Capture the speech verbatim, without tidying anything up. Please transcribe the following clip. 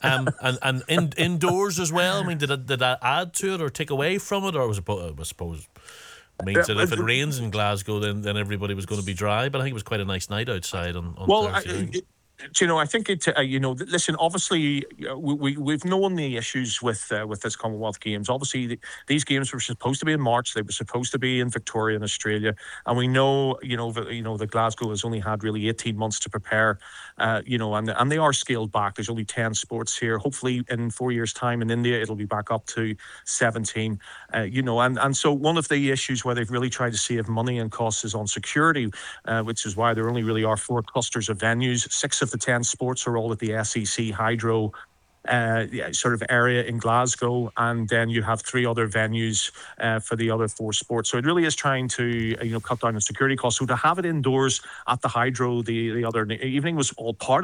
Um, and and in, indoors as well. I mean, did it, did that add to it or take away from it, or was it? I suppose means that if it rains in Glasgow, then then everybody was going to be dry. But I think it was quite a nice night outside on, on Well, Thursday I, night. it, you know, I think it. Uh, you know, listen. Obviously, uh, we, we we've known the issues with uh, with this Commonwealth Games. Obviously, the, these games were supposed to be in March. They were supposed to be in Victoria, in Australia, and we know, you know, the, you know, that Glasgow has only had really eighteen months to prepare. Uh, you know, and and they are scaled back. There's only ten sports here. Hopefully, in four years' time in India, it'll be back up to seventeen. Uh, you know, and and so one of the issues where they've really tried to save money and costs is on security, uh, which is why there only really are four clusters of venues. Six of the ten sports are all at the S E C Hydro uh, sort of area in Glasgow, and then you have three other venues uh, for the other four sports. So it really is trying to you know cut down on security costs. So to have it indoors at the Hydro the the other evening was all part